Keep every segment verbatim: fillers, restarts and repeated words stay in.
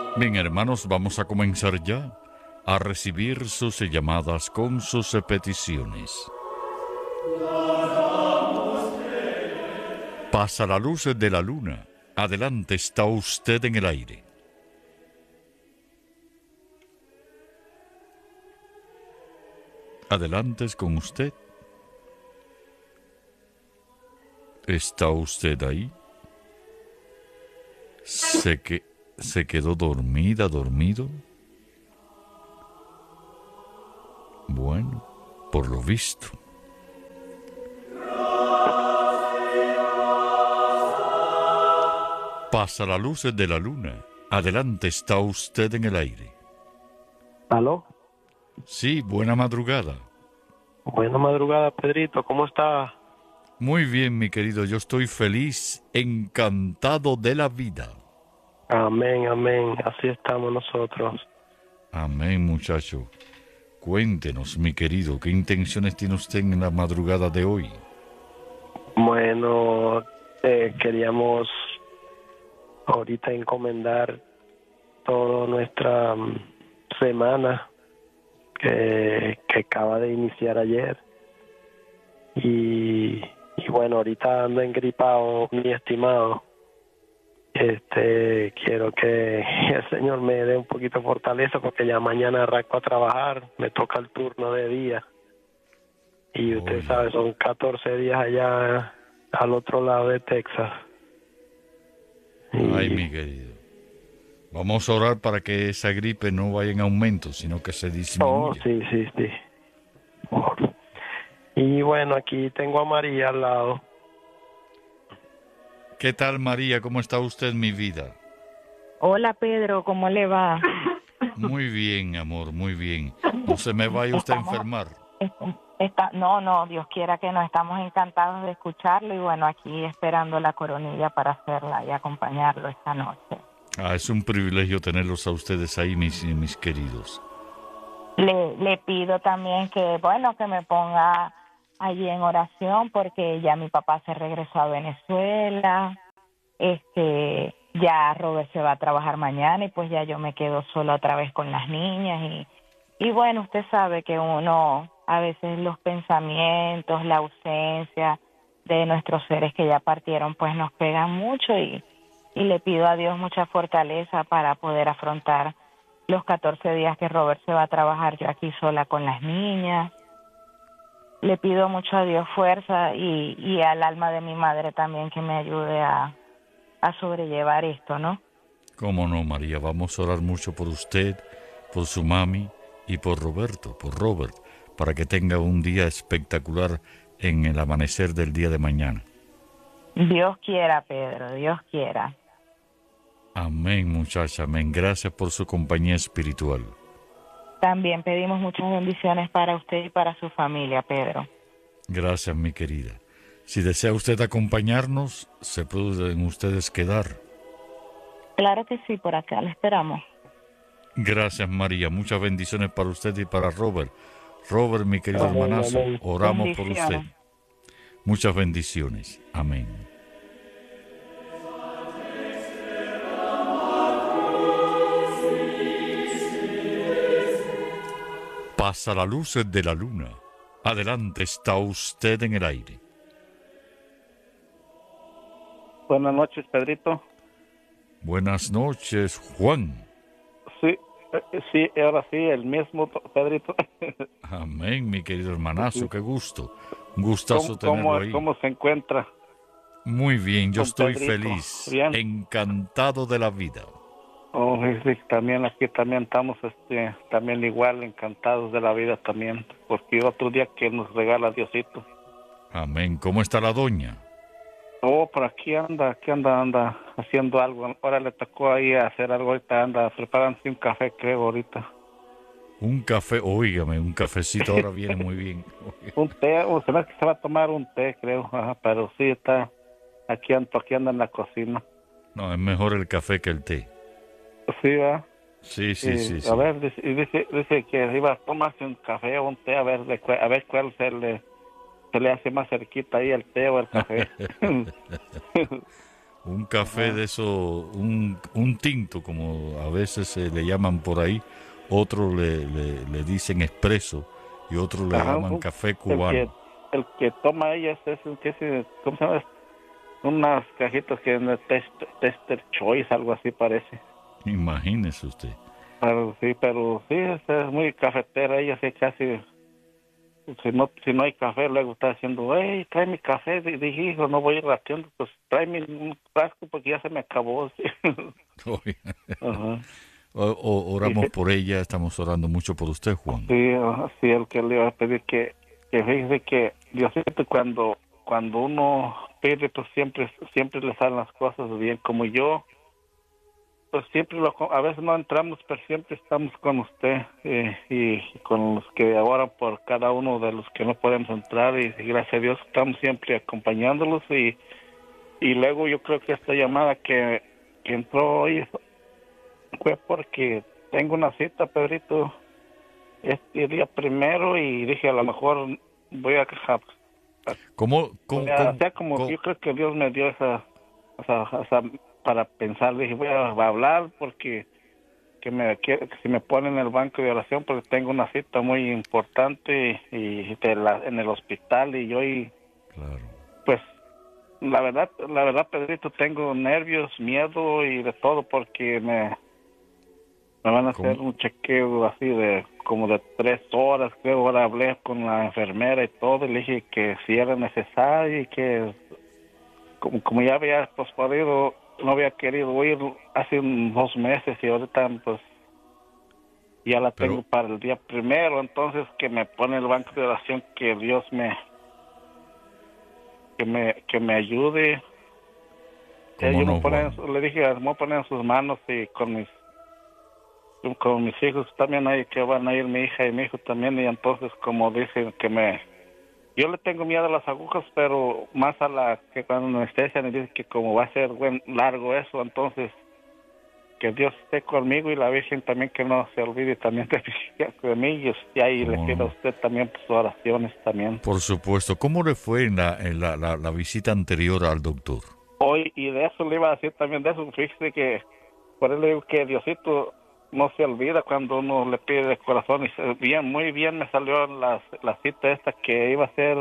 Bien, hermanos, vamos a comenzar ya a recibir sus llamadas con sus peticiones. Pasa la luz de la luna. Adelante, está usted en el aire. Adelante es con usted. ¿Está usted ahí? ¿Se, que, se quedó dormida, dormido? Bueno, por lo visto. Pasa la luz de la luna. Adelante, está usted en el aire. ¿Aló? Sí, buena madrugada. Buena madrugada, Pedrito. ¿Cómo está? Muy bien, mi querido. Yo estoy feliz, encantado de la vida. Amén, amén. Así estamos nosotros. Amén, muchacho. Cuéntenos, mi querido, ¿qué intenciones tiene usted en la madrugada de hoy? Bueno, eh, queríamos ahorita encomendar toda nuestra um, semana que, que acaba de iniciar ayer. Y, y bueno, ahorita ando engripado, mi estimado. Este, quiero que el Señor me dé un poquito de fortaleza porque ya mañana arranco a trabajar, me toca el turno de día. Y usted Oye. sabe, son catorce días allá al otro lado de Texas. Y, Ay, mi querido. Vamos a orar para que esa gripe no vaya en aumento, sino que se oh, disminuya. sí, sí, sí. Y bueno, aquí tengo a María al lado. ¿Qué tal, María? ¿Cómo está usted, mi vida? Hola Pedro, ¿cómo le va? Muy bien, amor, muy bien. No se me vaya usted a Estamos, enfermar. está, no, no, Dios quiera que nos estamos encantados de escucharlo y bueno, aquí esperando la coronilla para hacerla y acompañarlo esta noche. Ah, es un privilegio tenerlos a ustedes ahí, mis, mis queridos. Le, le pido también que, bueno, que me ponga allí en oración porque ya mi papá se regresó a Venezuela, este, ya Robert se va a trabajar mañana y pues ya yo me quedo sola otra vez con las niñas y, y bueno, usted sabe que uno, a veces los pensamientos, la ausencia de nuestros seres que ya partieron pues nos pegan mucho y, y le pido a Dios mucha fortaleza para poder afrontar los catorce días que Robert se va a trabajar yo aquí sola con las niñas. Le pido mucho a Dios fuerza y, y al alma de mi madre también que me ayude a, a sobrellevar esto, ¿no? Cómo no, María, vamos a orar mucho por usted, por su mami y por Roberto, por Robert, para que tenga un día espectacular en el amanecer del día de mañana. Dios quiera, Pedro, Dios quiera. Amén, muchacha, amén. Gracias por su compañía espiritual. También pedimos muchas bendiciones para usted y para su familia, Pedro. Gracias, mi querida. Si desea usted acompañarnos, se pueden ustedes quedar. Claro que sí, por acá le esperamos. Gracias, María. Muchas bendiciones para usted y para Robert. Robert, mi querido Amén, hermanazo, amén. oramos por usted. Bendiciones. Muchas bendiciones. Amén. Pasa la luz de la luna. Adelante, está usted en el aire. Buenas noches, Pedrito. Buenas noches, Juan. Sí, eh, sí, ahora sí, el mismo Pedrito. Amén, mi querido hermanazo, qué gusto. Un gustazo ¿Cómo, tenerlo cómo, ahí. ¿Cómo se encuentra? Muy bien, yo Don estoy Pedrito? feliz, Bien. encantado de la vida. Oh, sí, sí, también aquí también estamos este, también igual encantados de la vida también, porque otro día que nos regala Diosito. Amén. ¿Cómo está la doña? Oh, por aquí anda, aquí anda, anda haciendo algo. Ahora le tocó ahí hacer algo, ahorita anda preparándose un café, creo, ahorita. Un café, óigame, un cafecito ahora viene muy bien. Un té, o se ve que se va a tomar un té, creo, ajá, pero sí está, aquí anda, aquí anda en la cocina. No, es mejor el café que el té. Sí, va. Sí, sí, Y, sí, sí. a ver, dice, y dice, dice que iba a tomarse un café o un té, a ver, de, cu- a ver cuál se le, se le hace más cerquita ahí, el té o el café. Un café Ajá. de eso, un, un tinto, como a veces se le llaman por ahí, otros le, le, le dicen expreso y otros le Ajá, llaman un- café el que cubano. el que toma ella es, es, que es, ¿cómo se llama? Unas cajitas que en el test, Tester Choice, algo así parece. Imagínese usted. Pero sí, pero sí, es, es muy cafetera, ella sí casi, si no, si no hay café, luego está diciendo, hey, trae mi café, y dije, hijo, no voy a ir rateando, pues tráeme un frasco porque ya se me acabó. Sí. Ajá. O- o- Y oramos sí, por ella, estamos orando mucho por usted, Juan. sí, ajá, sí, el que le iba a pedir que, que fíjese que Diosito cuando, cuando uno pide, pues siempre, siempre le salen las cosas bien, como yo, pues siempre lo, a veces no entramos, pero siempre estamos con usted eh, y con los que oran por cada uno de los que no podemos entrar y, y gracias a Dios estamos siempre acompañándolos y, y luego yo creo que esta llamada que, que entró hoy fue porque tengo una cita, Pedrito, este día primero y dije a lo mejor voy a, a, ¿Cómo, voy cómo, a cómo- hacer como cómo- yo creo que Dios me dio esa, esa, esa para pensar, dije voy a, a hablar porque que me que, que si me ponen en el banco de oración porque tengo una cita muy importante y de la, en el hospital y yo y Claro. pues la verdad la verdad Pedrito tengo nervios, miedo y de todo porque me me van a ¿Cómo? hacer un chequeo así de como de tres horas, creo. Ahora hablé con la enfermera y todo y le dije que si era necesario y que como, como ya había pospodido, no había querido ir hace unos dos meses y ahorita pues ya la tengo Pero, para el día primero, entonces que me pone el banco de oración, que Dios me que me que me ayude. Eh, ¿cómo yo me no, pone, Juan? le dije, me voy a poner en sus manos y con mis con mis hijos también hay que van a ir mi hija y mi hijo también y entonces como dicen que me yo le tengo miedo a las agujas, pero más a la que cuando me anestesian y dicen que como va a ser buen largo eso, entonces que Dios esté conmigo y la Virgen también que no se olvide también de, de mí y ahí le ¿Cómo pido a no? usted también sus oraciones también. Por supuesto. ¿Cómo le fue en la, en la, la, la visita anterior al doctor? Hoy, y de eso le iba a decir también de eso, fíjese que por eso le digo que Diosito no se olvida cuando uno le pide de corazón y se- bien, muy bien me salió la, la cita esta que iba a ser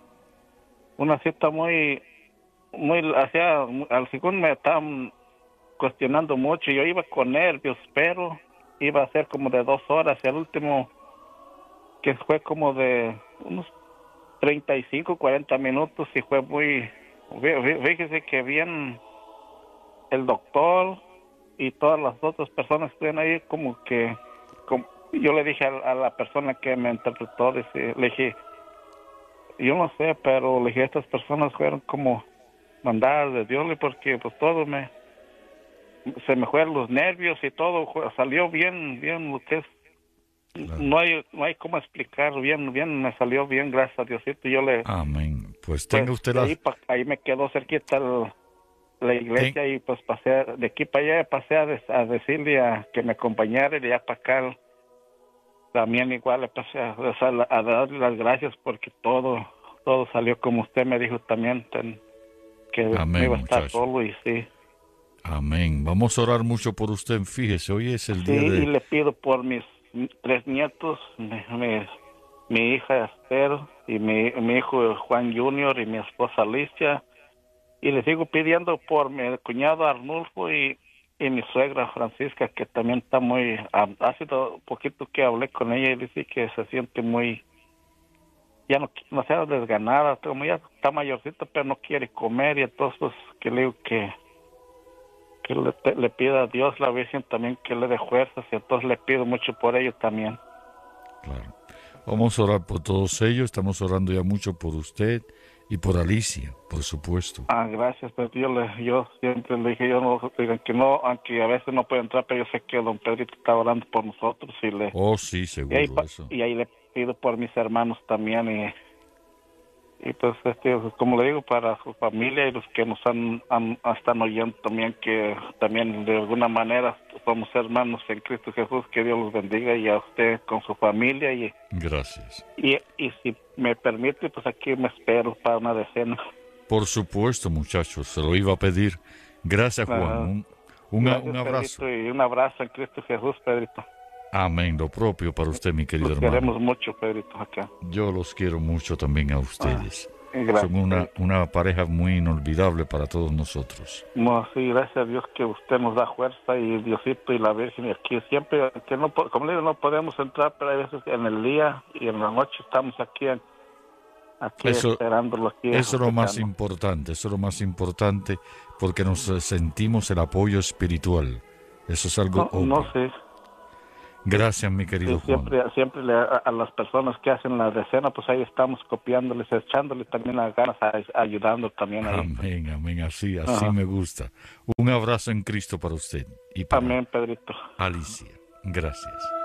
una cita muy, muy, hacia, al segundo me estaban cuestionando mucho, yo iba con nervios, pero iba a ser como de dos horas y al último que fue como de unos treinta y cinco, cuarenta minutos y fue muy, fí- fí- fíjese que bien el doctor y todas las otras personas que estuvieron ahí como que, como, yo le dije a, a la persona que me interpretó, dice, le dije, yo no sé, pero le dije, estas personas fueron como mandadas de Dios, porque pues todo me, se me fueron los nervios y todo, fue- salió bien, bien lo que es. Claro. No hay, no hay cómo explicar bien, bien, me salió bien, gracias a Diosito. Yo le, Amén. Pues pues, tenga usted de la... ahí, pa- ahí me quedó cerquita el- la ten- iglesia y pues pasé, de aquí para allá pasé a, des- a decirle a que me acompañara y de allá para acá también igual le pasé a, a, a darle las gracias porque todo, todo salió como usted me dijo también, ten- que no iba Amén, a estar muchacho. solo y sí. Amén. Vamos a orar mucho por usted. Fíjese, hoy es el Sí, día y de... le pido por mis tres nietos, mi, mi, mi hija Esther y mi, mi hijo Juan Junior y mi esposa Alicia. Y le sigo pidiendo por mi cuñado Arnulfo y, y mi suegra Francisca, que también está muy... Ha, ha sido poquito que hablé con ella y dice que se siente muy... Ya no, no sea desganada, como ya está mayorcita, pero no quiere comer y entonces pues, que le digo que... que le, le pida a Dios, la Virgen también que le dé fuerzas y entonces le pido mucho por ello también. Claro. Vamos a orar por todos ellos. Estamos orando ya mucho por usted y por Alicia, por supuesto. Ah, gracias, pero yo, le, yo siempre le dije, yo no, digan que no, aunque a veces no puede entrar, pero yo sé que don Pedrito está orando por nosotros y le Oh, sí, y ahí, seguro, pa- eso. y ahí le pido por mis hermanos también y y pues este como le digo para su familia y los que nos han, han- están oyendo también que también de alguna manera somos hermanos en Cristo Jesús, que Dios los bendiga y a usted con su familia y Gracias. y, y si me permite pues aquí me espero para una decena. Por supuesto, muchachos, se lo iba a pedir Gracias, Juan. Ajá. Un, un, Gracias, un abrazo. Pedrito, y un abrazo en Cristo Jesús, Pedrito. Amén. Lo propio para usted, mi querido Los hermano. queremos mucho, Pedrito, acá. Yo los quiero mucho también a ustedes. Ah, gracias, Son una, Pedrito. una pareja muy inolvidable para todos nosotros. No, sí, gracias a Dios que usted nos da fuerza y Diosito y la Virgen y aquí siempre, que no, po- como le digo, no podemos entrar, pero hay veces en el día y en la noche estamos aquí, aquí Eso- esperándolo aquí. Eso es lo más escuchando. importante, eso es lo más importante porque nos eh, sentimos el apoyo espiritual. Eso es algo No, obvio. no sé, Gracias, mi sí, querido Juan. siempre, siempre le- a, a las personas que hacen la decena, pues ahí estamos copiándoles, echándoles también las ganas, a- ayudando también ahí. Amén, amén, así, así Ajá. me gusta. Un abrazo en Cristo para usted y para Amén, Pedrito. Alicia. Gracias.